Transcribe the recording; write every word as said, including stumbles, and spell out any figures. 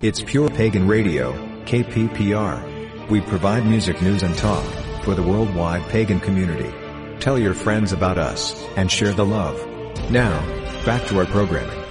It's Pure Pagan Radio, K P P R. We provide music news and talk for the worldwide pagan community. Tell your friends about us and share the love. Now, back to our programming.